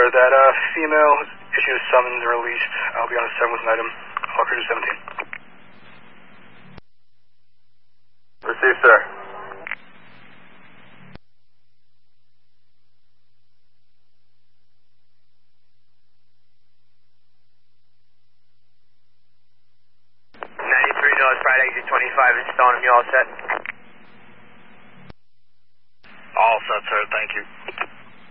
sir. That female who's issued a summons and released. I'll be on the 7 with an item. I'll cruise 17. Received, sir. Friday, exit 25 is Stoneham. You all set? All set, sir. Thank you.